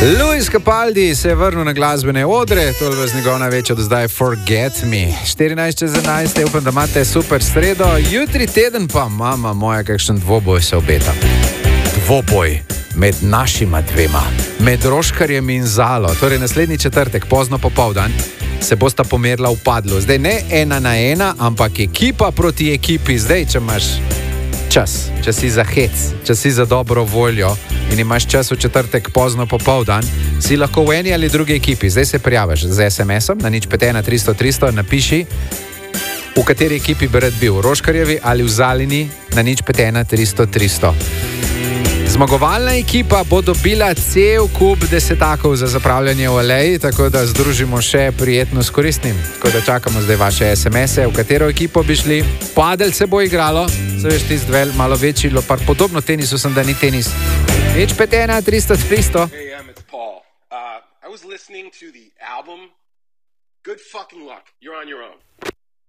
Luis Capaldi se je vrnil na glasbene odre, to je z njegov največjo do zdaj Forget Me. 14:11, upam, da imate super sredo, jutri teden pa, mama moja, kakšen dvoboj se obeta. Dvoboj med našima dvema, med Roškarjem in Zalo, torej naslednji četrtek, pozno popoldan, se bosta pomerila v padlu. Zdaj ne 1-1, ampak ekipa proti ekipi. Zdaj, če imaš čas, če si za hec, če si za dobro voljo in imaš čas v četrtek pozno popoldan, si lahko v eni ali drugi ekipi. Zdaj se prijaviš z SMS-om na 051 300 300, napiši, v kateri ekipi bi rad bil, Roškarjevi ali v Zalini, na 051 300 300. Zmagovalna ekipa bo dobila cel kup desetakov za zapravljanje v aleji, tako da združimo še prijetno s koristnim. Tako da čakamo zdaj vaše SMS-e, v katero ekipo bi šli. Padel se bo igralo, zaveš ti zdvel, malo večji, lopar, podobno tenisu sem, da ni tenis. 051 300 300. Hey, it's Paul. I was listening to the album. Good fucking luck. You're on your own.